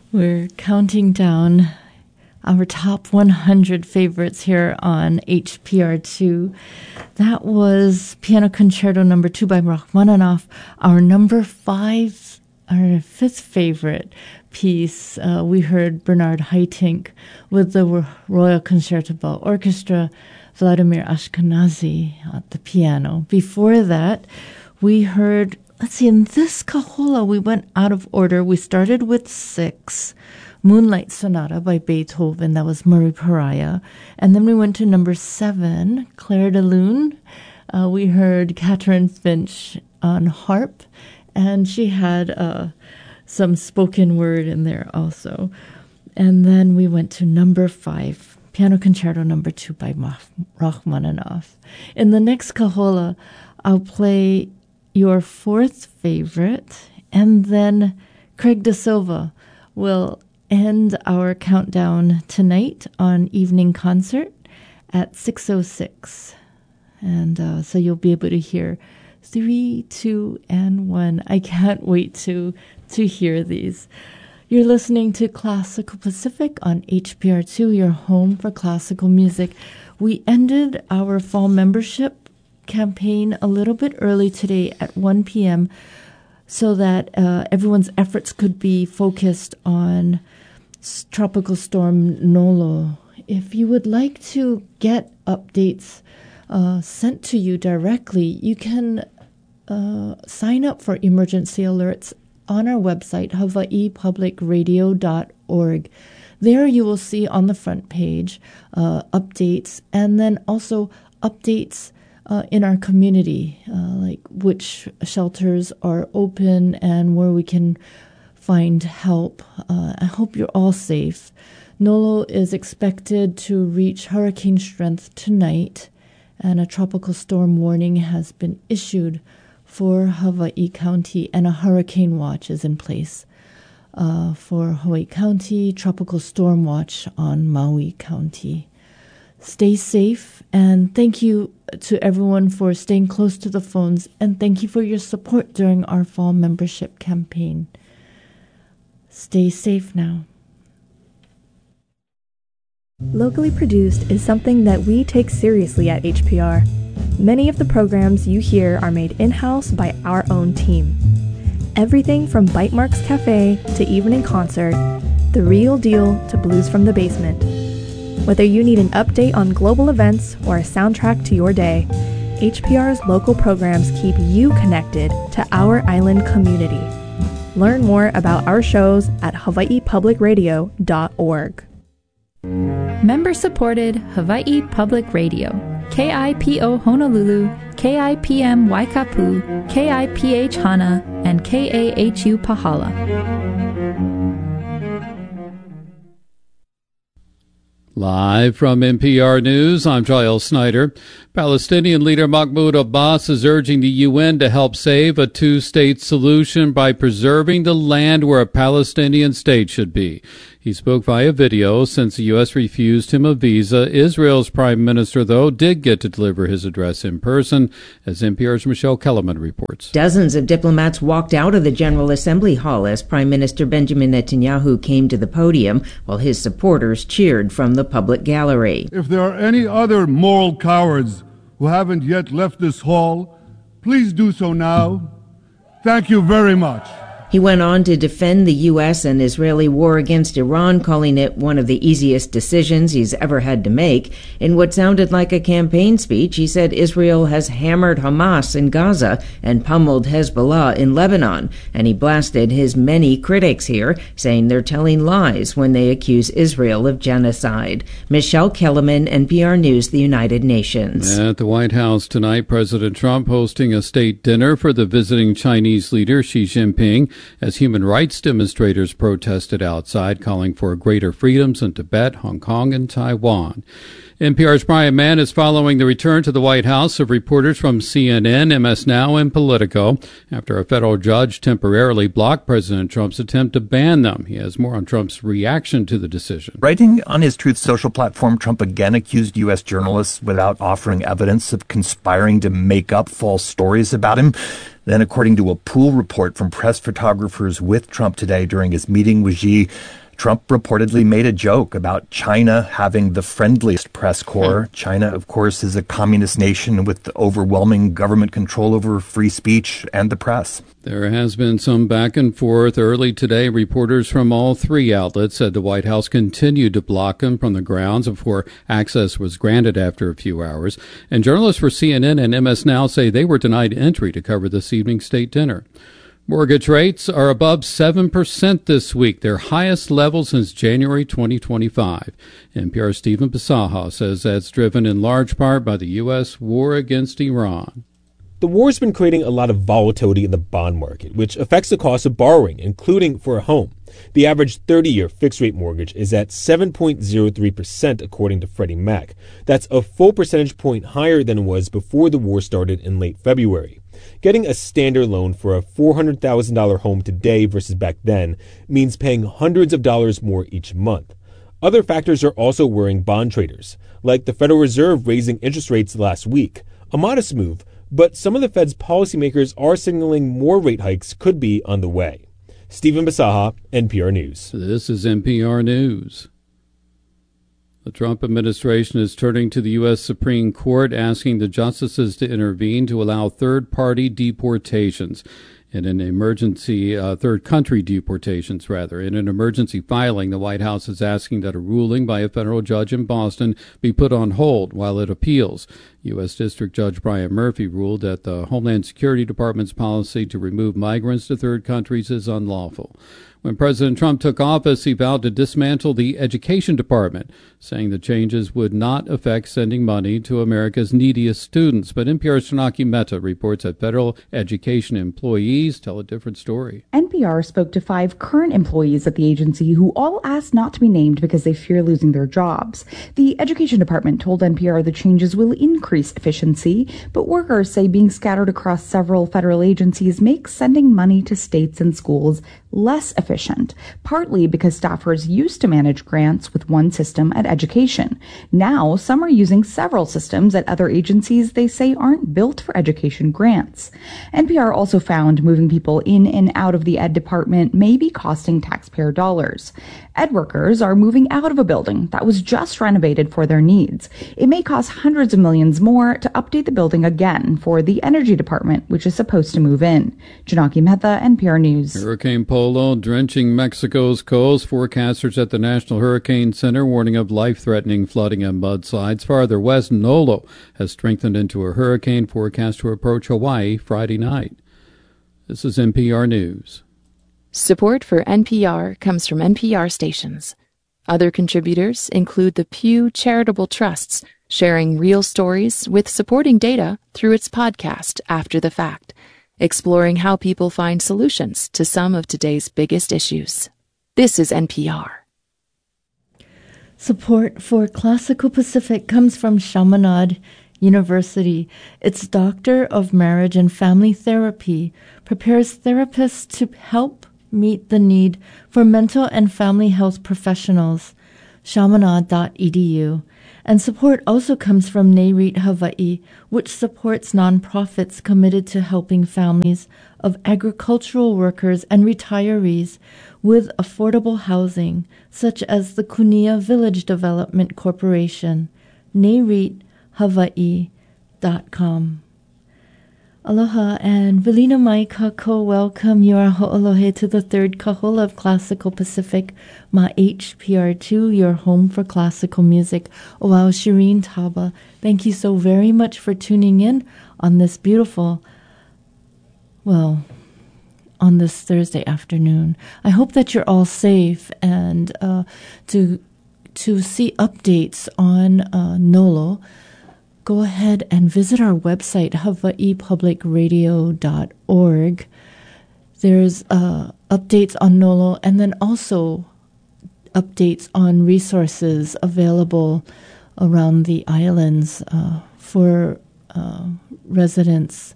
We're counting down our top 100 favorites here on HPR2. That was Piano Concerto number 2 by Rachmaninoff, our our fifth favorite piece. We heard Bernard Haitink with the Royal Concertgebouw Orchestra, Vladimir Ashkenazy at the piano. Before that, we heard, in this Cajola, we went out of order. We started with 6, Moonlight Sonata by Beethoven. That was Murray Pariah. And then we went to number 7, Clair de Lune. We heard Catherine Finch on harp, and she had some spoken word in there also. And then we went to number 5, Piano Concerto number 2 by Rachmaninoff. In the next Cajola, I'll play your 4th favorite, and then Craig Da Silva will end our countdown tonight on Evening Concert at 6:06. And so you'll be able to hear 3, 2, and 1. I can't wait to hear these. You're listening to Classical Pacific on HPR2, your home for classical music. We ended our fall membership campaign a little bit early today at 1 p.m. so that everyone's efforts could be focused on Tropical Storm Nolo. If you would like to get updates sent to you directly, you can sign up for emergency alerts on our website, hawaiipublicradio.org. There you will see on the front page updates, and then also updates in our community, like which shelters are open and where we can find help. I hope you're all safe. Nolo is expected to reach hurricane strength tonight, and a tropical storm warning has been issued for Hawaii County, and a hurricane watch is in place for Hawaii County, tropical storm watch on Maui County. Stay safe, and thank you to everyone for staying close to the phones, and thank you for your support during our fall membership campaign. Stay safe now. Locally produced is something that we take seriously at HPR. Many of the programs you hear are made in-house by our own team. Everything from Bite Marks Cafe to Evening Concert, The Real Deal to Blues from the Basement. Whether you need an update on global events or a soundtrack to your day, HPR's local programs keep you connected to our island community. Learn more about our shows at hawaiipublicradio.org. Member-supported Hawaii Public Radio. KIPO Honolulu, KIPM Waikapu, KIPH Hana, and KAHU Pahala. Live from NPR News, I'm Giles Snyder. Palestinian leader Mahmoud Abbas is urging the UN to help save a two-state solution by preserving the land where a Palestinian state should be. He spoke via video since the U.S. refused him a visa. Israel's prime minister, though, did get to deliver his address in person, as NPR's Michelle Kellerman reports. Dozens of diplomats walked out of the General Assembly Hall as Prime Minister Benjamin Netanyahu came to the podium, while his supporters cheered from the public gallery. If there are any other moral cowards who haven't yet left this hall, please do so now. Thank you very much. He went on to defend the U.S. and Israeli war against Iran, calling it one of the easiest decisions he's ever had to make. In what sounded like a campaign speech, he said Israel has hammered Hamas in Gaza and pummeled Hezbollah in Lebanon. And he blasted his many critics here, saying they're telling lies when they accuse Israel of genocide. Michelle Kellerman, NPR News, the United Nations. At the White House tonight, President Trump hosting a state dinner for the visiting Chinese leader Xi Jinping, as human rights demonstrators protested outside, calling for greater freedoms in Tibet, Hong Kong, and Taiwan. NPR's Brian Mann is following the return to the White House of reporters from CNN, MS Now, and Politico after a federal judge temporarily blocked President Trump's attempt to ban them. He has more on Trump's reaction to the decision. Writing on his Truth Social platform, Trump again accused U.S. journalists without offering evidence of conspiring to make up false stories about him. Then, according to a pool report from press photographers with Trump today during his meeting with Xi, Trump reportedly made a joke about China having the friendliest press corps. China, of course, is a communist nation with overwhelming government control over free speech and the press. There has been some back and forth. Early today, reporters from all three outlets said the White House continued to block them from the grounds before access was granted after a few hours. And journalists for CNN and MS Now say they were denied entry to cover this evening's state dinner. Mortgage rates are above 7% this week, their highest level since January 2025. NPR's Stephen Bisaha says that's driven in large part by the U.S. war against Iran. The war has been creating a lot of volatility in the bond market, which affects the cost of borrowing, including for a home. The average 30-year fixed-rate mortgage is at 7.03%, according to Freddie Mac. That's a full percentage point higher than it was before the war started in late February. Getting a standard loan for a $400,000 home today versus back then means paying hundreds of dollars more each month. Other factors are also worrying bond traders, like the Federal Reserve raising interest rates last week, a modest move, but some of the Fed's policymakers are signaling more rate hikes could be on the way. Stephen Bisaha, NPR News. This is NPR News. The Trump administration is turning to the U.S. Supreme Court, asking the justices to intervene to allow third-party deportations in an emergency, third-country deportations, rather. In an emergency filing, the White House is asking that a ruling by a federal judge in Boston be put on hold while it appeals. U.S. District Judge Brian Murphy ruled that the Homeland Security Department's policy to remove migrants to third countries is unlawful. When President Trump took office, he vowed to dismantle the Education Department, saying the changes would not affect sending money to America's neediest students. But NPR's Shanaki Mehta reports that federal education employees tell a different story. NPR spoke to 5 current employees at the agency who all asked not to be named because they fear losing their jobs. The Education Department told NPR the changes will increase efficiency, but workers say being scattered across several federal agencies makes sending money to states and schools less efficient, partly because staffers used to manage grants with one system at education. Now, some are using several systems at other agencies they say aren't built for education grants. NPR also found moving people in and out of the Ed Department may be costing taxpayer dollars. Ed workers are moving out of a building that was just renovated for their needs. It may cost hundreds of millions more to update the building again for the Energy Department, which is supposed to move in. Janaki Mehta, NPR News. Hurricane Polo drenching Mexico's coast. Forecasters at the National Hurricane Center warning of life-threatening flooding and mudslides. Farther west, Nolo has strengthened into a hurricane forecast to approach Hawaii Friday night. This is NPR News. Support for NPR comes from NPR stations. Other contributors include the Pew Charitable Trusts, sharing real stories with supporting data through its podcast After the Fact, exploring how people find solutions to some of today's biggest issues. This is NPR. Support for Classical Pacific comes from Chaminade University. Its Doctor of Marriage and Family Therapy prepares therapists to help meet the need for mental and family health professionals. Chaminade.edu. And support also comes from NAREIT Hawaii, which supports nonprofits committed to helping families of agricultural workers and retirees with affordable housing, such as the Kunia Village Development Corporation. NAREITHawaii.com. Aloha and Velina Mai Kako, welcome your ho'olohe to the third kahula of Classical Pacific, Ma HPR2, your home for classical music. Oau Shireen Taba, thank you so very much for tuning in on this beautiful, on this Thursday afternoon. I hope that you're all safe and to see updates on Nolo, go ahead and visit our website, hawaiipublicradio.org. There's updates on Nolo and then also updates on resources available around the islands for residents.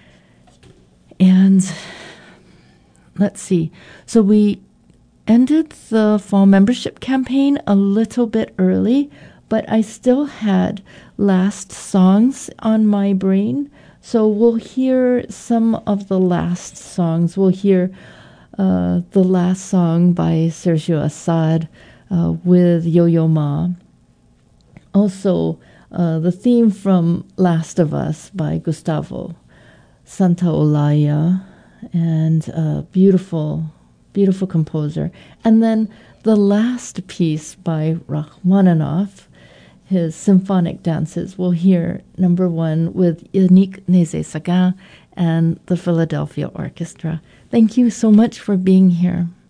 And let's see. So we ended the fall membership campaign a little bit early, but I still had last songs on my brain So we'll hear some of the last songs. We'll hear the last song by Sergio Assad with Yo-Yo Ma. Also, the theme from Last of Us by Gustavo Santaolalla, and beautiful, beautiful composer. And then the last piece by Rachmaninoff, his symphonic dances. We'll hear number 1 with Yannick Nézet-Séguin and the Philadelphia Orchestra. Thank you so much for being here.